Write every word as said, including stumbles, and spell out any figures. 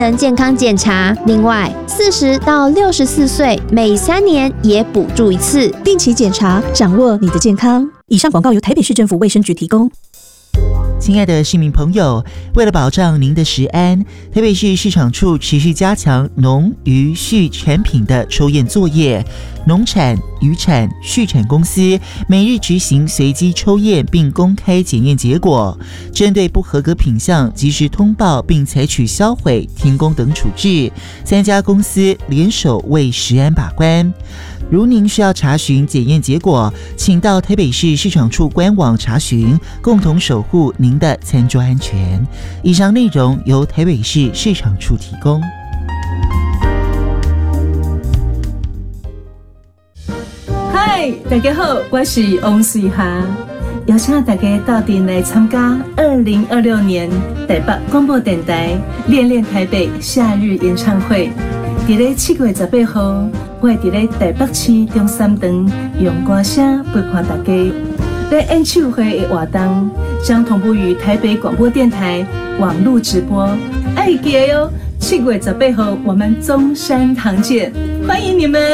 人健康检查。另外，四十到六十四岁每三年也补助一次， 定期检查，掌握你的健康。以上广告由台北市政府卫生局提供。 亲爱的市民朋友，为了保障您的食安，台北市市场处持续加强农渔畜产品的抽验作业。农产、渔产、畜产公司每日执行随机抽验并公开检验结果，针对不合格品项及时通报并采取销毁、停工等处置。三家公司联手为食安把关。如您需要查询检验结果，请到台北市市场处官网查询，共同守护您的餐桌安全。以上内容由台北市市场处提供。 嗨，大家好，我是王水霞，邀请大家到店来参加二零二六年台北广播电台恋恋台北夏日演唱会。伫咧七月十八号，我会伫咧台北市中山堂用歌声陪伴大家。在演唱会的活动将同步于台北广播电台网络直播，爱记得哟！七月十八号我们中山堂见，欢迎你们。